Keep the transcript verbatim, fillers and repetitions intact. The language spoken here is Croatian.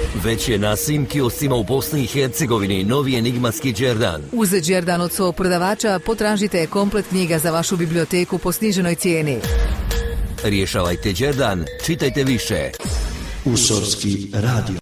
Već je na svim kioscima u Bosni i Hercegovini novi enigmatski Đerdan. Uz Đerdan od svog prodavača potražite komplet knjiga za vašu biblioteku po sniženoj cijeni. Rješavajte Đerdan, čitajte više. Usorski radio.